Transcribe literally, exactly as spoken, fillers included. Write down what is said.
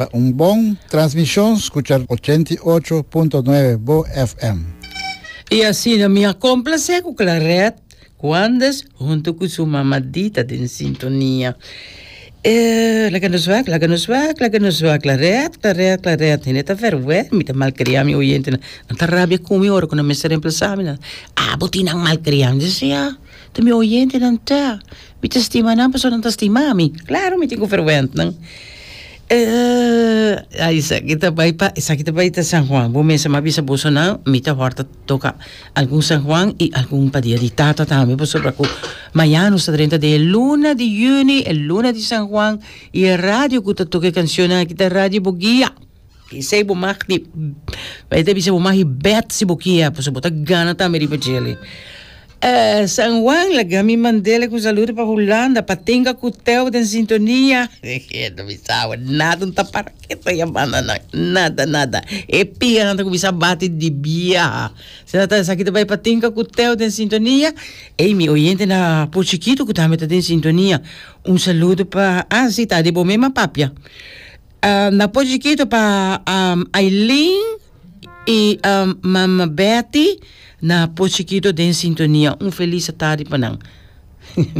Para um bom transmissão, escuchar ochenta e oito ponto nove Bo F M. E assim, na minha complacer com Claret, quando junto com sua mamadita em sintonia. Eh, laga nos vaak, laga nos vaak, laga nos vaak, Claret, Claret, Claret. E neta verwe, mi ta malcriam mi oyente na. Nanta rabia kumi ora kuna me ser emplazami na. Ah, buti nang malcriam. Dizia, ta mi oyente nanta. Mi ta stima na, paso nanta stima mi. Claro, mi tingo verwent nang. Uh, ay, sa kita ba pa, sa kita ba ita San Juan. Bumesa mabisa buso na, mita horta toca algún San Juan y algún padia di tata también por sobre ko. Mañana sa treinta de luna de Juni, el luna de San Juan y el radio que toque canciones kita radio Bogia. Y sei bumak di, vai te bisa bumak bet si Bogia, por sobre ta gana ta meri bajeli. Uh, San Juan, lagami Mandela com saludo para Holanda, para tenga cutel de sintonia. Não me sabe, nada, não tá para que tá chamando, nada, nada. É pia, não tá com essa bate de bia. Se não tá, essa aqui vai para tenga cutel de sintonia. Ei, mi oyente na por chiquito que tá metendo em sintonia. Um saludo para, ah, sim, tá, de boa mesma papia. Uh, na por chiquito para um, Aileen e um, Mama Betty. Na po chiquito de sintonia, um feliz tarde para não.